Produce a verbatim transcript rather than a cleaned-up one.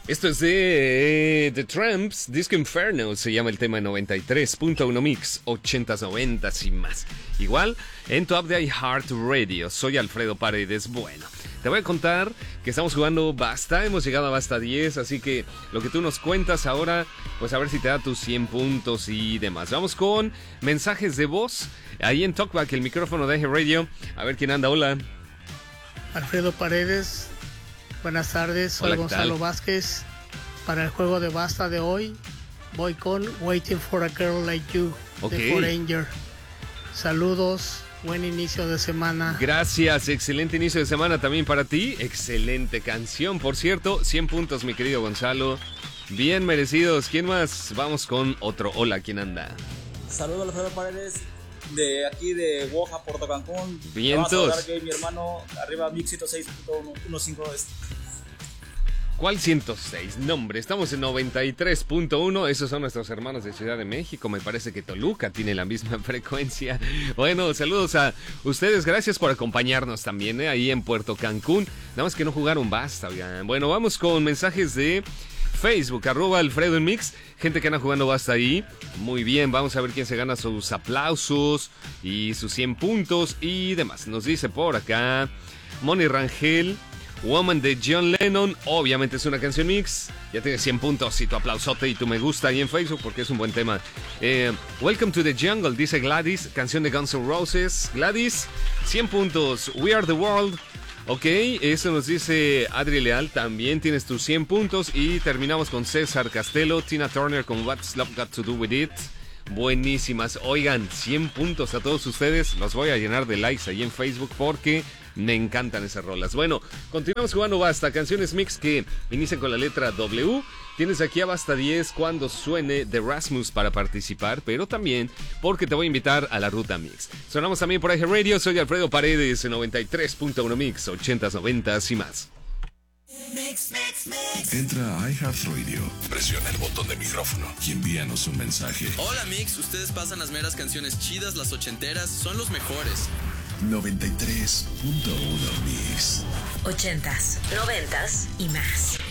Esto es de eh, The Tramps, Disco Inferno, se llama el tema noventa y tres punto uno Mix, ochentas, noventas y más. Igual, en tu app de iHeartRadio, soy Alfredo Paredes. Bueno, te voy a contar que estamos jugando Basta, hemos llegado a Basta diez, así que lo que tú nos cuentas ahora, pues a ver si te da tus cien puntos y demás. Vamos con mensajes de voz, ahí en Talkback, el micrófono de iHeartRadio. A ver quién anda, hola. Alfredo Paredes. Buenas tardes, soy Hola, Gonzalo Vázquez. Para el juego de Basta de hoy, voy con Waiting for a Girl Like You, Ok. de Foreigner. Saludos, buen inicio de semana. Gracias, excelente inicio de semana también para ti. Excelente canción, por cierto. cien puntos, mi querido Gonzalo. Bien merecidos. ¿Quién más? Vamos con otro. Hola, ¿quién anda? Saludos a Alfredo Paredes, de aquí de Woja, Puerto Cancún. Vientos. Vamos a hablar que mi hermano, arriba Mix ciento seis punto quince. ¿Cuál ciento seis? No, hombre, estamos en noventa y tres punto uno. Esos son nuestros hermanos de Ciudad de México. Me parece que Toluca tiene la misma frecuencia. Bueno, saludos a ustedes. Gracias por acompañarnos también, ¿eh? Ahí en Puerto Cancún. Nada más que no jugaron Basta, oigan. Bueno, vamos con mensajes de Facebook, arroba Alfredo en Mix. Gente que anda jugando Basta ahí. Muy bien, vamos a ver quién se gana sus aplausos y sus cien puntos y demás. Nos dice por acá Moni Rangel, Woman de John Lennon. Obviamente es una canción mix. Ya tiene cien puntos y tu aplausote y tu me gusta ahí en Facebook porque es un buen tema. eh, Welcome to the Jungle, dice Gladys, canción de Guns N' Roses. Gladys, cien puntos. We Are the World. Ok, eso nos dice Adri Leal. También tienes tus cien puntos. Y terminamos con César Castelo, Tina Turner con What's Love Got to Do With It. Buenísimas. Oigan, cien puntos a todos ustedes. Los voy a llenar de likes ahí en Facebook porque me encantan esas rolas. Bueno, continuamos jugando Basta. Canciones mix que inician con la letra W. Tienes aquí a Basta diez cuando suene The Rasmus para participar, pero también porque te voy a invitar a la ruta mix. Sonamos también por iHeartRadio. Soy Alfredo Paredes, noventa y tres punto uno Mix, ochentas, noventas y más. Mix, mix, mix. Entra a iHeartRadio, presiona el botón de micrófono y envíanos un mensaje. Hola Mix, ustedes pasan las meras canciones chidas, las ochenteras, son los mejores. noventa y tres punto uno Mix. Ochentas, noventas y más.